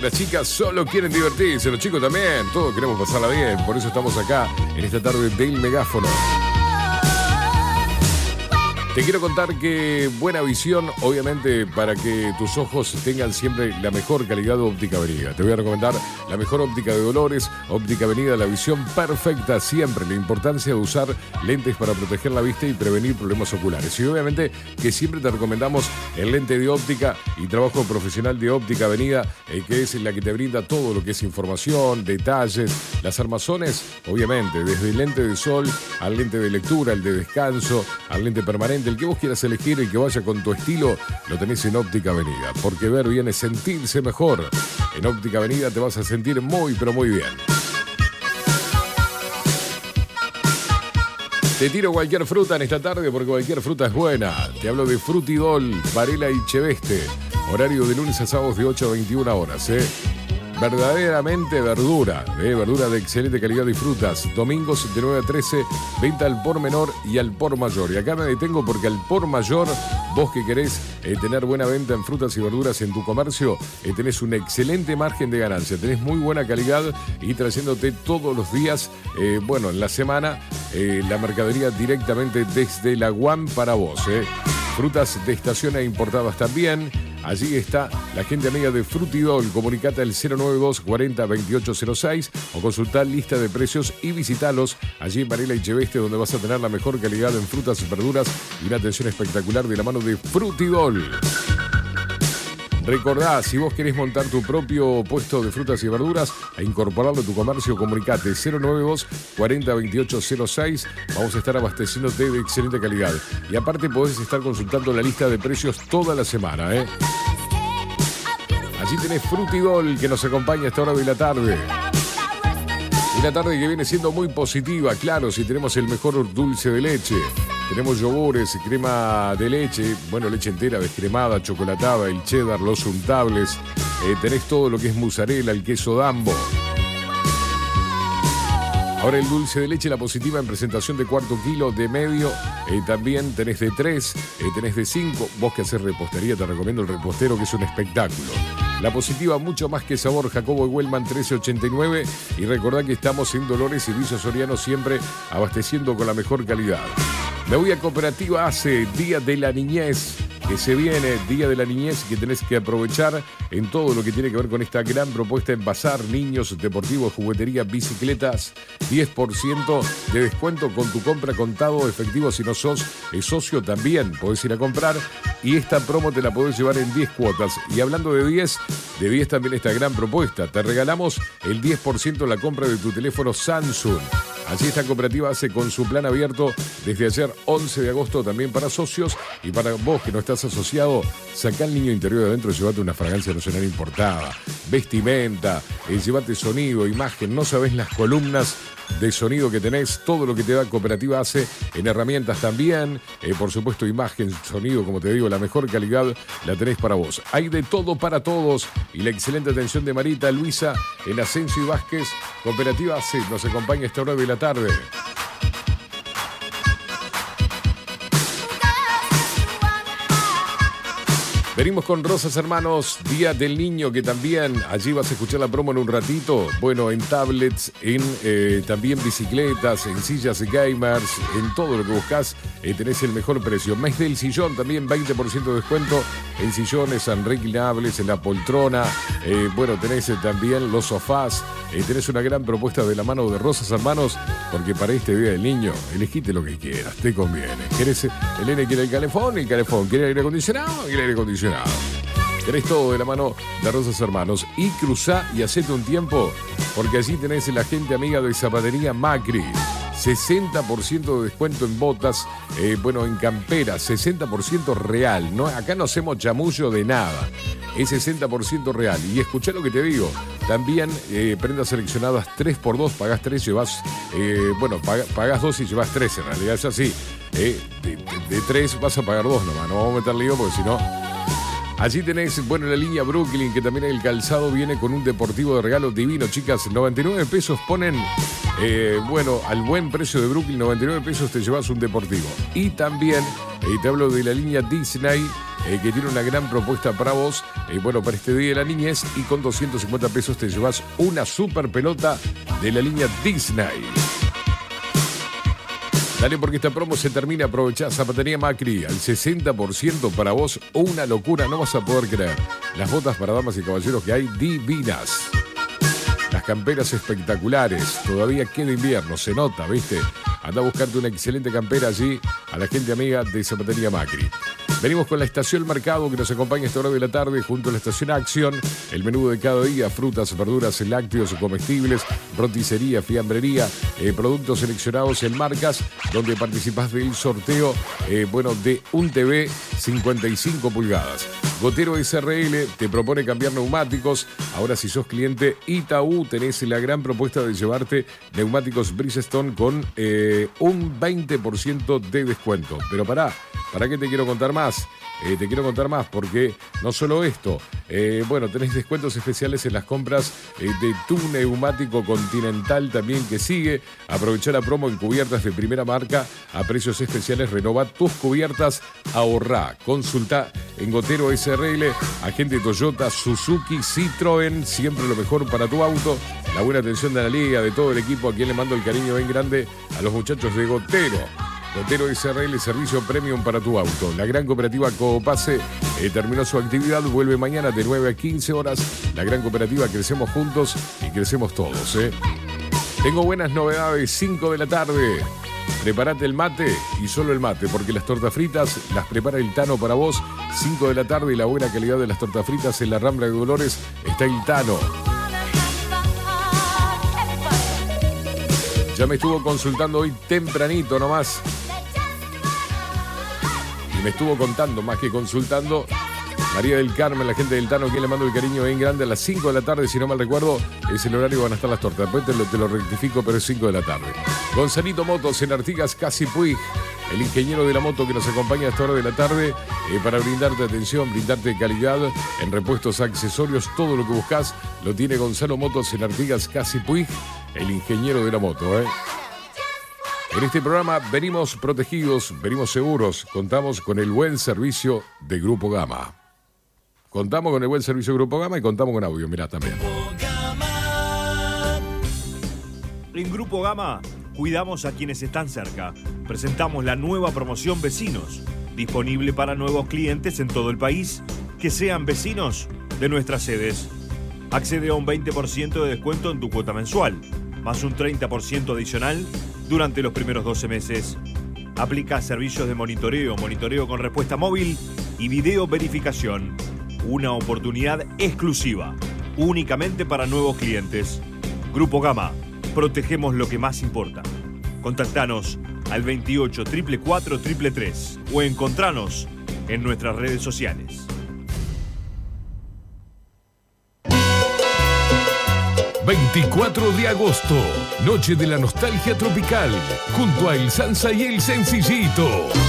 Las chicas solo quieren divertirse, los chicos también. Todos queremos pasarla bien. Por eso estamos acá en esta tarde del megáfono. Te quiero contar que buena visión, obviamente, para que tus ojos tengan siempre la mejor calidad de Óptica Avenida. Te voy a recomendar la mejor óptica de Dolores, Óptica Avenida, la visión perfecta siempre. La importancia de usar lentes para proteger la vista y prevenir problemas oculares. Y obviamente que siempre te recomendamos el lente de óptica y trabajo profesional de Óptica Avenida, que es la que te brinda todo lo que es información, detalles, las armazones, obviamente, desde el lente de sol al lente de lectura, el de descanso, al lente permanente. El que vos quieras elegir, el que vaya con tu estilo, lo tenés en Óptica Avenida. Porque ver bien es sentirse mejor. En Óptica Avenida te vas a sentir muy, pero muy bien. Te tiro cualquier fruta en esta tarde porque cualquier fruta es buena. Te hablo de Frutidol, Varela y Cheveste. Horario de lunes a sábados de 8 a 21 horas, Verdaderamente verdura, verdura de excelente calidad y frutas. Domingos de 9 a 13, venta al por menor y al por mayor. Y acá me detengo porque al por mayor, vos que querés tener buena venta en frutas y verduras en tu comercio, tenés un excelente margen de ganancia, tenés muy buena calidad y trayéndote todos los días, en la semana, la mercadería directamente desde la UAM para vos. Frutas de estación e importadas también. Allí está la gente amiga de Frutidol. Comunicate al 092 40 2806 o consultar lista de precios y visitalos allí en Varela y Cheveste, donde vas a tener la mejor calidad en frutas y verduras y una atención espectacular de la mano de Frutidol. Recordá, si vos querés montar tu propio puesto de frutas y verduras e incorporarlo a tu comercio, comunicate 092 40 2806. Vamos a estar abasteciéndote de excelente calidad. Y aparte podés estar consultando la lista de precios toda la semana, Allí tenés Frutidol que nos acompaña a esta hora de la tarde. Una tarde que viene siendo muy positiva, claro, si tenemos el mejor dulce de leche. Tenemos yogures, crema de leche, leche entera, descremada, chocolatada, el cheddar, los untables. Tenés todo lo que es mozzarella, el queso Dambo. Ahora el dulce de leche, la positiva en presentación de cuarto kilo, de medio. También tenés de 3, tenés de 5. Vos que haces repostería, te recomiendo el repostero, que es un espectáculo. La positiva, mucho más que sabor, Jacobo Wellman 1389. Y recordá que estamos en Dolores y Villa Soriano, siempre abasteciendo con la mejor calidad. Me voy a Cooperativa ACE, Día de la Niñez, que se viene, Día de la Niñez, que tenés que aprovechar en todo lo que tiene que ver con esta gran propuesta en bazar, niños, deportivos, juguetería, bicicletas, 10% de descuento con tu compra contado efectivo. Si no sos socio también podés ir a comprar y esta promo te la podés llevar en 10 cuotas. Y hablando de 10 también esta gran propuesta, te regalamos el 10% en la compra de tu teléfono Samsung. Allí está Cooperativa ACE con su plan abierto desde ayer 11 de agosto también para socios. Y para vos que no estás asociado, sacá al niño interior de adentro y llévate una fragancia nacional importada, vestimenta, llévate sonido, imagen. No sabés las columnas de sonido que tenés, todo lo que te da Cooperativa ACE en herramientas también, por supuesto imagen, sonido, como te digo, la mejor calidad la tenés para vos. Hay de todo para todos y la excelente atención de Marita, Luisa, en Asensio y Vázquez. Cooperativa ACE nos acompaña a esta hora de la tarde. Venimos con Rosas Hermanos, Día del Niño, que también allí vas a escuchar la promo en un ratito. En tablets, en también bicicletas, en sillas gamers, en todo lo que buscás, tenés el mejor precio. Mes del sillón, también 20% de descuento en sillones, en reclinables, en la poltrona. Tenés también los sofás. Tenés una gran propuesta de la mano de Rosas Hermanos, porque para este Día del Niño, elegite lo que quieras, te conviene. ¿Querés? El nene quiere el calefón, quiere aire acondicionado, aire acondicionado. Tenés todo de la mano de Rosas Hermanos. Y cruzá y hacete un tiempo, porque allí tenés la gente amiga de Zapatería Macri. 60% de descuento en botas, en camperas, 60% real. ¿No? Acá no hacemos chamullo de nada. Es 60% real. Y escuchá lo que te digo. También prendas seleccionadas 3x2, pagás 3, llevas... pagás 2 y llevas 3, en realidad es así. De 3 vas a pagar 2 nomás. No vamos a meter lío porque si no... Allí tenés, la línea Brooklyn, que también el calzado viene con un deportivo de regalo divino, chicas. 99 pesos ponen Bueno, al buen precio de Brooklyn, 99 pesos te llevas un deportivo. Y también te hablo de la línea Disney, que tiene una gran propuesta para vos, bueno, para este día de la niñez, y con 250 pesos te llevas una super pelota de la línea Disney. Dale, porque esta promo se termina. Aprovechá Zapatería Macri al 60% para vos. Una locura, no vas a poder creer. Las botas para damas y caballeros que hay divinas. Las camperas espectaculares. Todavía queda invierno, se nota, ¿viste? Anda a buscarte una excelente campera allí a la gente amiga de Zapatería Macri. Venimos con la Estación Mercado, que nos acompaña a esta hora de la tarde junto a la Estación Acción. El menú de cada día: frutas, verduras, lácteos, comestibles, roticería, fiambrería, productos seleccionados en marcas, donde participás del sorteo, de un TV 55 pulgadas. Gotero SRL te propone cambiar neumáticos. Ahora, si sos cliente Itaú, tenés la gran propuesta de llevarte neumáticos Bridgestone con un 20% de descuento. Pero ¿para qué te quiero contar más? Te quiero contar más porque no solo esto, tenés descuentos especiales en las compras de tu neumático Continental también, que sigue. Aprovechá la promo en cubiertas de primera marca a precios especiales. Renová tus cubiertas, ahorrá. Consultá en Gotero SRL, agente Toyota, Suzuki, Citroën, siempre lo mejor para tu auto. La buena atención de la liga, de todo el equipo, a quien le mando el cariño bien grande a los muchachos de Gotero. Gotero SRL, servicio premium para tu auto. La gran cooperativa Coopase terminó su actividad, vuelve mañana de 9 a 15 horas. La gran cooperativa, crecemos juntos y crecemos todos. Tengo buenas novedades, 5 de la tarde. Prepárate el mate y solo el mate, porque las tortas fritas las prepara el Tano para vos. 5 de la tarde, y la buena calidad de las tortas fritas en la Rambla de Dolores está el Tano. Ya me estuvo consultando hoy tempranito nomás. Me estuvo contando, más que consultando, María del Carmen, la gente del Tano, quien le mando el cariño bien grande. A las 5 de la tarde, si no mal recuerdo, es el horario que van a estar las tortas. Después te lo rectifico, pero es 5 de la tarde. Gonzalito Motos en Artigas, Casi Puig, el ingeniero de la moto que nos acompaña a esta hora de la tarde para brindarte atención, brindarte calidad en repuestos, accesorios, todo lo que buscas lo tiene Gonzalo Motos en Artigas, Casi Puig, el ingeniero de la moto. En este programa venimos protegidos, venimos seguros, contamos con el buen servicio de Grupo Gama. Contamos con el buen servicio de Grupo Gama y contamos con audio, mirá también. En Grupo Gama cuidamos a quienes están cerca. Presentamos la nueva promoción Vecinos, disponible para nuevos clientes en todo el país que sean vecinos de nuestras sedes. Accede a un 20% de descuento en tu cuota mensual, más un 30% adicional durante los primeros 12 meses. Aplica servicios de monitoreo con respuesta móvil y video verificación. Una oportunidad exclusiva, únicamente para nuevos clientes. Grupo Gama, protegemos lo que más importa. Contactanos al 28 444 333 o encontranos en nuestras redes sociales. 24 de agosto, Noche de la Nostalgia Tropical, junto a El Sansa y El Sencillito.